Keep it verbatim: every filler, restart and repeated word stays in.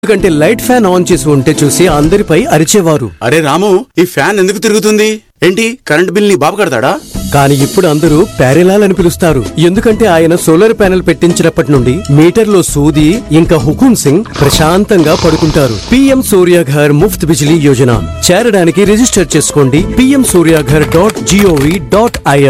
ఎందుకంటే light fan on చేసి ఉంటే చూసి అందరిపై అరిచేవారు. అరే రాము, ఈ ఫ్యాన్ ఎందుకు తిరుగుతుంది? ఏంటి, కరెంట్ బిల్ ని బాబు కడతాడా? కానీ ఇప్పుడు అందరూ ప్యారెలాల్ అని పిలుస్తారు. ఎందుకంటే ఆయన సోలార్ ప్యానెల్ పెట్టించినప్పటి నుండి మీటర్లో సూది ఇంకా హుకుం సింగ్ ప్రశాంతంగా పడుకుంటారు. పీఎం సూర్యాఘర్ ముఫ్త్ బిజిలీ యోజన చేరడానికి రిజిస్టర్ చేసుకోండి PM Surya Ghar dot GOV dot IN.